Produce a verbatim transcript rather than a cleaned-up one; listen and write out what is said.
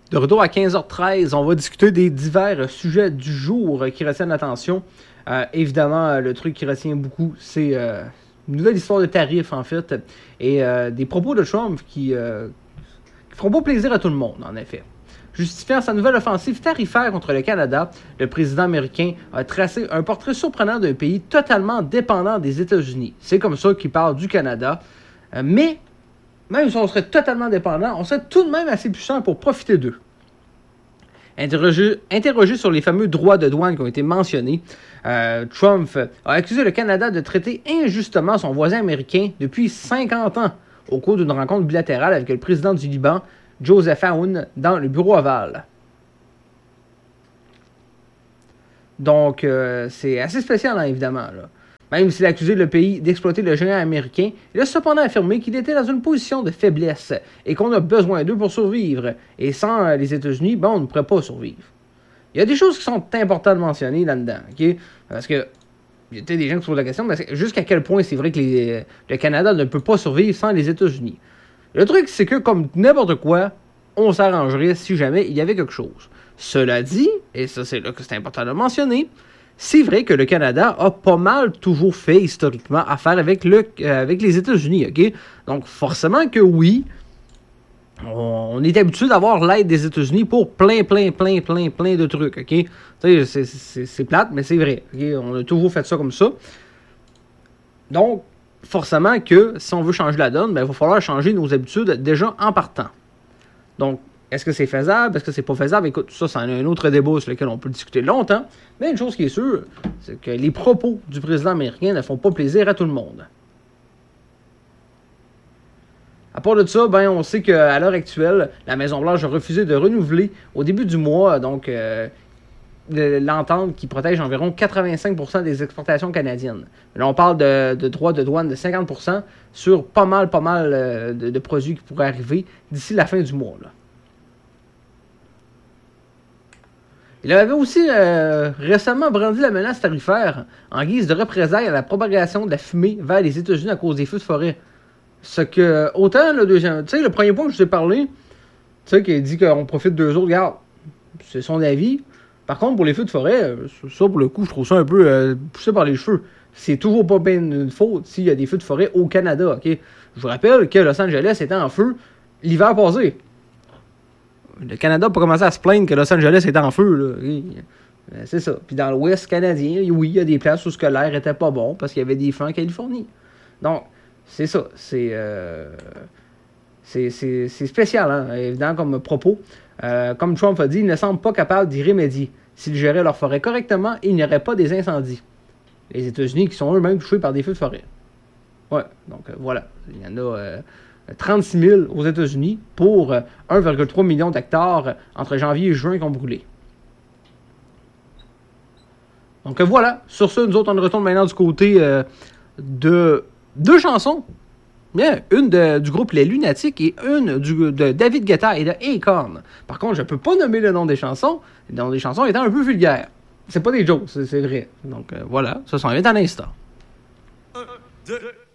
De retour à quinze heures treize, on va discuter des divers sujets du jour qui retiennent l'attention. Euh, évidemment, le truc qui retient beaucoup, c'est euh, une nouvelle histoire de tarifs, en fait, et euh, des propos de Trump qui, euh, qui feront pas plaisir à tout le monde, en effet. Justifiant sa nouvelle offensive tarifaire contre le Canada, le président américain a tracé un portrait surprenant d'un pays totalement dépendant des États-Unis. C'est comme ça qu'il parle du Canada, euh, mais même si on serait totalement dépendant, on serait tout de même assez puissant pour profiter d'eux. Interrogé, interrogé sur les fameux droits de douane qui ont été mentionnés, euh, Trump a accusé le Canada de traiter injustement son voisin américain depuis cinquante ans, au cours d'une rencontre bilatérale avec le président du Liban, Joseph Aoun, dans le bureau ovale. Donc, euh, c'est assez spécial, hein, évidemment, là. Même s'il a accusé le pays d'exploiter le géant américain, il a cependant affirmé qu'il était dans une position de faiblesse et qu'on a besoin d'eux pour survivre. Et sans les États-Unis, ben, on ne pourrait pas survivre. Il y a des choses qui sont importantes de mentionner là-dedans, ok? Parce que il y a peut-être des gens qui se posent la question, mais jusqu'à quel point c'est vrai que les, le Canada ne peut pas survivre sans les États-Unis. Le truc, c'est que comme n'importe quoi, on s'arrangerait si jamais il y avait quelque chose. Cela dit, et ça c'est là que c'est important de mentionner, c'est vrai que le Canada a pas mal toujours fait historiquement affaire avec, le, euh, avec les États-Unis, ok? Donc forcément que oui, on, on est habitué d'avoir l'aide des États-Unis pour plein, plein, plein, plein, plein de trucs, ok? Tu sais, c'est, c'est, c'est plate, mais c'est vrai, ok? On a toujours fait ça comme ça. Donc, forcément que si on veut changer la donne, ben, il va falloir changer nos habitudes déjà en partant. Donc, est-ce que c'est faisable? Est-ce que c'est pas faisable? Écoute, ça, c'est un autre débat sur lequel on peut discuter longtemps. Mais une chose qui est sûre, c'est que les propos du président américain ne font pas plaisir à tout le monde. À part de ça, ben, on sait qu'à l'heure actuelle, la Maison-Blanche a refusé de renouveler au début du mois donc euh, l'entente qui protège environ quatre-vingt-cinq pour cent des exportations canadiennes. Là, on parle de, de droits de douane de cinquante pour cent sur pas mal, pas mal euh, de, de produits qui pourraient arriver d'ici la fin du mois, là. Il avait aussi euh, récemment brandi la menace tarifaire en guise de représailles à la propagation de la fumée vers les États-Unis à cause des feux de forêt. Ce que, autant le deuxième, tu sais, le premier point que je vous ai parlé, tu sais, qui a dit qu'on profite d'eux autres, regarde, c'est son avis. Par contre, pour les feux de forêt, ça, pour le coup, je trouve ça un peu euh, poussé par les cheveux. C'est toujours pas bien une faute s'il y a des feux de forêt au Canada, ok? Je vous rappelle que Los Angeles était en feu l'hiver passé. Le Canada n'a pas commencé à se plaindre que Los Angeles était en feu, là. C'est ça. Puis dans l'Ouest canadien, oui, il y a des places où ce que l'air était pas bon parce qu'il y avait des feux en Californie. Donc, c'est ça. C'est, euh, c'est, c'est, c'est spécial, hein, évidemment, comme propos. Euh, comme Trump a dit, ils ne semblent pas capables d'y remédier. S'ils géraient leur forêt correctement, il n'y aurait pas des incendies. Les États-Unis qui sont eux-mêmes touchés par des feux de forêt. Ouais, donc euh, voilà. Il y en a euh, trente-six mille aux États-Unis pour euh, un virgule trois million d'hectares euh, entre janvier et juin qui ont brûlé. Donc euh, voilà. Sur ce, nous autres, on retourne maintenant du côté euh, de deux chansons. Bien, une de, du groupe Les Lunatiques et une du, de David Guetta et de Akon. Par contre, je ne peux pas nommer le nom des chansons, le nom des chansons étant un peu vulgaire. C'est pas des jokes, c'est, c'est vrai. Donc euh, voilà, ça s'en vient à l'instant. un, deux